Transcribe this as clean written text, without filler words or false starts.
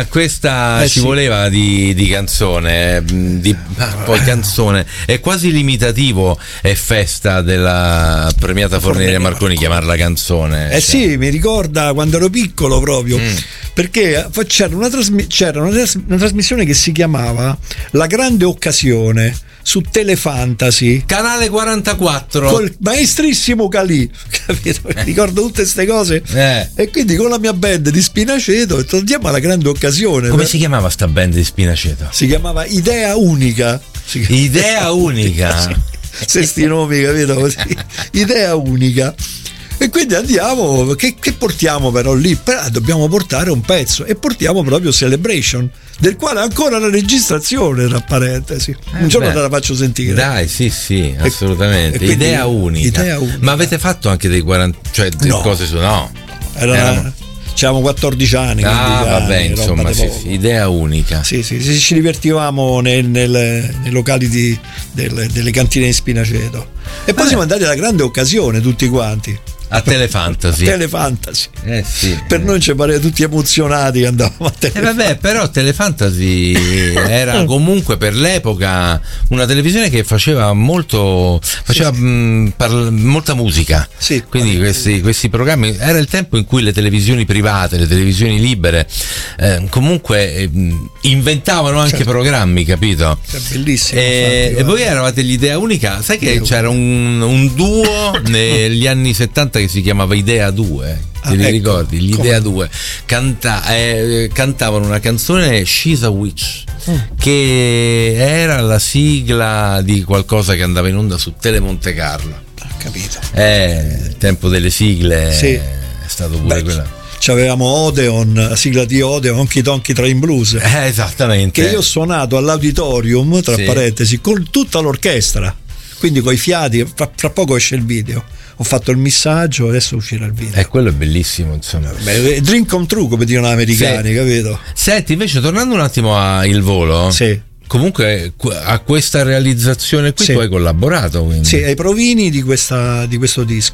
Questa ci voleva di canzone, poi canzone è quasi limitativo, è festa della premiata Forneria Marconi chiamarla canzone. Cioè. Sì, mi ricorda quando ero piccolo proprio, perché c'era una trasmissione che si chiamava La Grande Occasione su Telefantasy, canale 44, col maestrissimo Calì, capito? Ricordo tutte queste cose e quindi con la mia band di Spinaceto ho detto andiamo alla Grande Occasione. Come si chiamava sta band di Spinaceto? Si chiamava Idea Unica. Idea Unica. Se sti nomi, capito, così. Idea Unica. E quindi andiamo, che portiamo però lì? Dobbiamo portare un pezzo e portiamo proprio Celebration, del quale ancora la registrazione, tra parentesi. Un giorno te la faccio sentire. Dai, sì, assolutamente. Quindi, Idea unica. Ma avete fatto anche dei 40, cioè delle cose su no? C'avevamo 14 anni. Vabbè, insomma, sì, idea unica. Sì, ci divertivamo nei locali delle cantine di Spinaceto. E poi siamo andati alla Grande Occasione tutti quanti. A Telefantasy. Sì. Per noi ci pare tutti emozionati che andavamo a Telefantasy. Vabbè, però Telefantasy era comunque per l'epoca una televisione che faceva molta musica. Sì. Quindi questi programmi, era il tempo in cui le televisioni private, le televisioni libere comunque inventavano anche programmi, capito? È bellissimo. E voi eravate l'Idea Unica, sai che c'era un duo negli anni 70 che si chiamava Idea 2, ti ricordi? Gli Idea 2 cantavano una canzone, She's a Witch, che era la sigla di qualcosa che andava in onda su Tele Monte Carlo. Capito. Il tempo delle sigle è stato pure quella. C'avevamo Odeon, la sigla di Odeon, Honky Tonky Train Blues. Esattamente. Che io ho suonato all'auditorium, tra parentesi, con tutta l'orchestra. Quindi coi fiati, fra poco esce il video. Ho fatto il missaggio, adesso uscirà il video. Quello è bellissimo, insomma. Dream come true, come dicono gli americani, capito? Senti, invece, tornando un attimo a Il Volo. Comunque a questa realizzazione qui tu hai collaborato, quindi. Sì, ai provini di questo disco.